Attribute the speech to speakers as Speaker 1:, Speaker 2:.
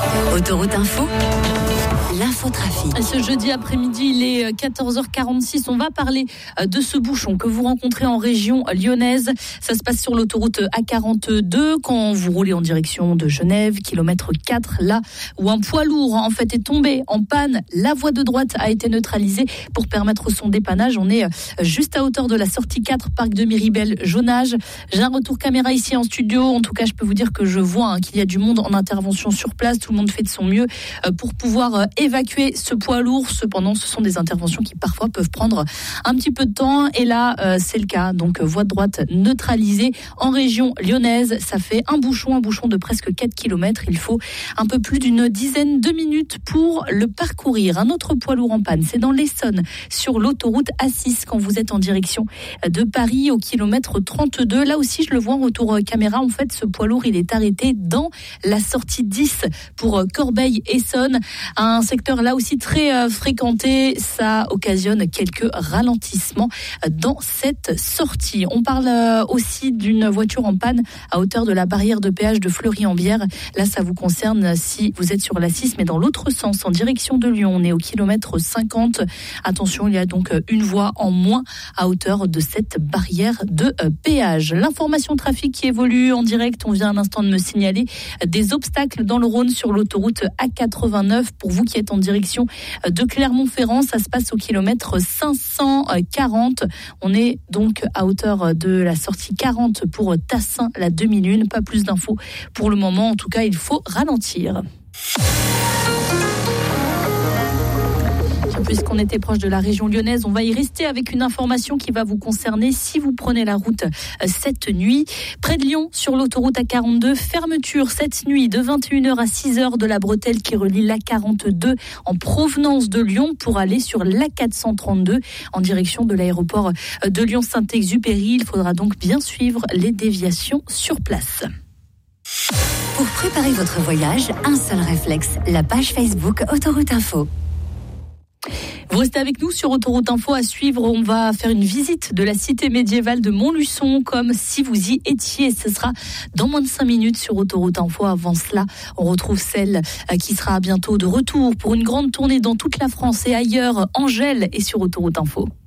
Speaker 1: Autoroute Info, l'infotrafic.
Speaker 2: Ce jeudi après-midi, il est 14h46. On va parler de ce bouchon que vous rencontrez en région lyonnaise. Ça se passe sur l'autoroute A42 quand vous roulez en direction de Genève, kilomètre 4, là où un poids lourd en fait est tombé en panne. La voie de droite a été neutralisée pour permettre son dépannage. On est juste à hauteur de la sortie 4, parc de Miribel-Jonage. J'ai un retour caméra ici en studio. En tout cas, je peux vous dire que je vois qu'il y a du monde en intervention sur place. Tout le monde fait de son mieux pour pouvoir évacuer ce poids lourd. Cependant, ce sont des interventions qui parfois peuvent prendre un petit peu de temps. Et là, c'est le cas. Donc, voie de droite neutralisée en région lyonnaise. Ça fait un bouchon de presque 4 km. Il faut un peu plus d'une dizaine de minutes pour le parcourir. Un autre poids lourd en panne, c'est dans l'Essonne, sur l'autoroute A6, quand vous êtes en direction de Paris au kilomètre 32. Là aussi, je le vois en retour caméra. En fait, ce poids lourd, il est arrêté dans la sortie 10 pour Corbeil-Essonne. Un secteur là aussi très fréquenté. Ça occasionne quelques ralentissements dans cette sortie. On parle aussi d'une voiture en panne à hauteur de la barrière de péage de Fleury-en-Bière. Là, ça vous concerne si vous êtes sur la 6, mais dans l'autre sens, en direction de Lyon. On est au kilomètre 50. Attention, il y a donc une voie en moins à hauteur de cette barrière de péage. L'information trafic qui évolue en direct. On vient un instant de me signaler des obstacles dans le Rhône sur l'autoroute A89. Pour vous qui êtes en direction de Clermont-Ferrand, ça se passe au kilomètre 540. On est donc à hauteur de la sortie 40 pour Tassin, la demi-lune. Pas plus d'infos pour le moment. En tout cas, il faut ralentir. Puisqu'on était proche de la région lyonnaise, on va y rester avec une information qui va vous concerner si vous prenez la route cette nuit. Près de Lyon, sur l'autoroute A42, fermeture cette nuit de 21h à 6h de la bretelle qui relie l'A42 en provenance de Lyon pour aller sur l'A432 en direction de l'aéroport de Lyon-Saint-Exupéry. Il faudra donc bien suivre les déviations sur place.
Speaker 1: Pour préparer votre voyage, un seul réflexe, la page Facebook Autoroute Info.
Speaker 2: Vous restez avec nous sur Autoroute Info. À suivre, on va faire une visite de la cité médiévale de Montluçon, comme si vous y étiez. Ce sera dans moins de 5 minutes sur Autoroute Info. Avant cela, on retrouve celle qui sera bientôt de retour pour une grande tournée dans toute la France et ailleurs. Angèle est sur Autoroute Info.